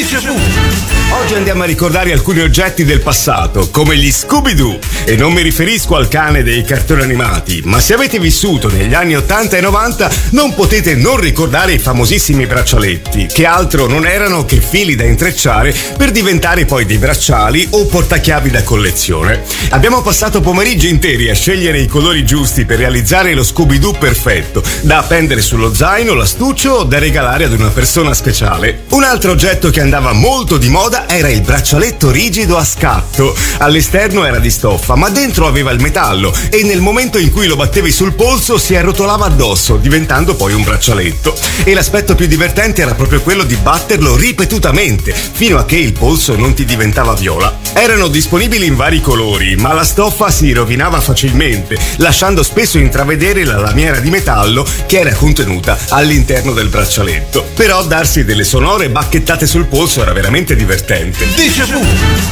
Oggi andiamo a ricordare alcuni oggetti del passato, come gli Scooby-Doo. E non mi riferisco al cane dei cartoni animati, ma se avete vissuto negli anni 80 e 90 non potete non ricordare i famosissimi braccialetti, che altro non erano che fili da intrecciare per diventare poi dei bracciali o portachiavi da collezione. Abbiamo passato pomeriggi interi a scegliere i colori giusti per realizzare lo Scooby-Doo perfetto, da appendere sullo zaino, l'astuccio o da regalare ad una persona speciale. Un altro oggetto che andava molto di moda era il braccialetto rigido a scatto. All'esterno era di stoffa, ma dentro aveva il metallo e nel momento in cui lo battevi sul polso si arrotolava addosso, diventando poi un braccialetto. E l'aspetto più divertente era proprio quello di batterlo ripetutamente, fino a che il polso non ti diventava viola. Erano disponibili in vari colori, ma la stoffa si rovinava facilmente, lasciando spesso intravedere la lamiera di metallo che era contenuta all'interno del braccialetto. Però darsi delle sonore bacchettate sul polso era veramente divertente.